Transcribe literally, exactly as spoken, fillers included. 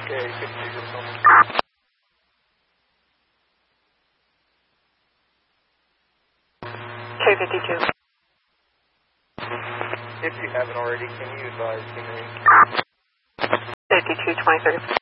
Yeah, you could see your phone. K fifty-two. If you haven't already, can you advise me? fifty-two twenty-three.